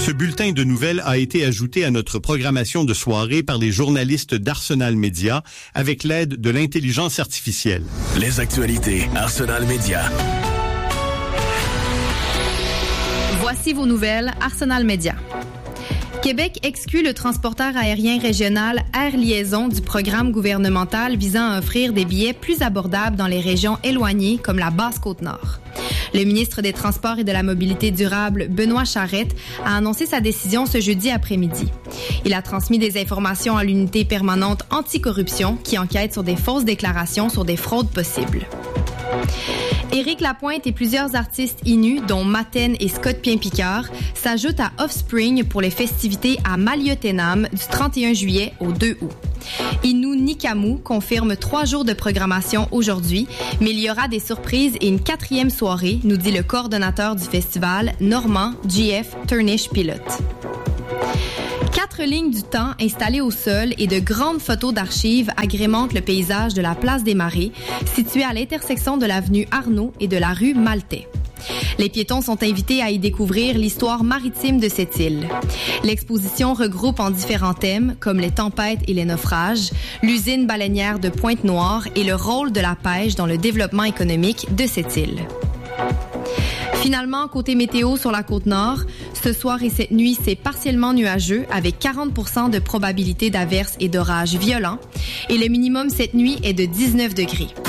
Ce bulletin de nouvelles a été ajouté à notre programmation de soirée par les journalistes d'Arsenal Média avec l'aide de l'intelligence artificielle. Les actualités Arsenal Média. Voici vos nouvelles Arsenal Média. Québec exclut le transporteur aérien régional Air Liaison du programme gouvernemental visant à offrir des billets plus abordables dans les régions éloignées comme la Basse-Côte-Nord. Le ministre des Transports et de la Mobilité durable, Benoît Charette, a annoncé sa décision ce jeudi après-midi. Il a transmis des informations à l'unité permanente anticorruption qui enquête sur des fausses déclarations sur des fraudes possibles. Éric Lapointe et plusieurs artistes Innu, dont Maten et Scott Pien-Picard, s'ajoutent à Offspring pour les festivités à Maliotenam du 31 juillet au 2 août. Innu Nikamu confirme 3 jours de programmation aujourd'hui, mais il y aura des surprises et une 4e soirée, nous dit le coordonnateur du festival, Normand G.F. Turnish-Pilote. 4 lignes du temps installées au sol et de grandes photos d'archives agrémentent le paysage de la place des Marais, située à l'intersection de l'avenue Arnaud et de la rue Maltais. Les piétons sont invités à y découvrir l'histoire maritime de cette île. L'exposition regroupe en différents thèmes, comme les tempêtes et les naufrages, l'usine baleinière de Pointe-Noire et le rôle de la pêche dans le développement économique de cette île. Finalement, côté météo sur la Côte-Nord, ce soir et cette nuit, c'est partiellement nuageux avec 40% de probabilité d'averses et d'orages violents et le minimum cette nuit est de 19 degrés.